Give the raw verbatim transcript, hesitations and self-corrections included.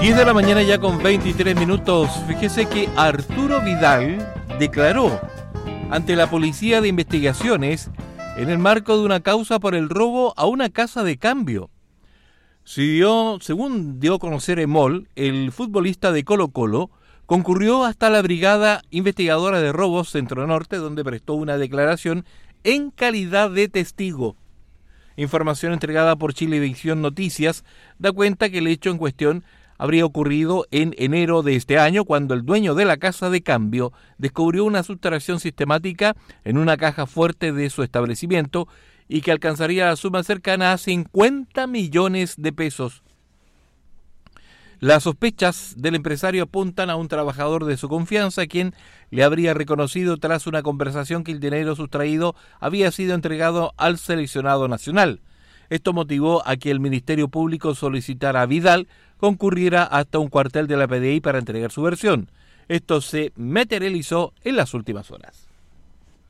diez de la mañana ya con veintitrés minutos. Fíjese que Arturo Vidal declaró ante la Policía de Investigaciones en el marco de una causa por el robo a una casa de cambio. Se dio, según dio a conocer EMOL, el futbolista de Colo-Colo concurrió hasta la Brigada Investigadora de Robos Centro Norte, donde prestó una declaración en calidad de testigo. Información entregada por Chilevisión Noticias da cuenta que el hecho en cuestión habría ocurrido en enero de este año, cuando el dueño de la casa de cambio descubrió una sustracción sistemática en una caja fuerte de su establecimiento y que alcanzaría la suma cercana a cincuenta millones de pesos. Las sospechas del empresario apuntan a un trabajador de su confianza, quien le habría reconocido tras una conversación que el dinero sustraído había sido entregado al seleccionado nacional. Esto motivó a que el Ministerio Público solicitara a Vidal concurriera hasta un cuartel de la P D I para entregar su versión. Esto se materializó en las últimas horas.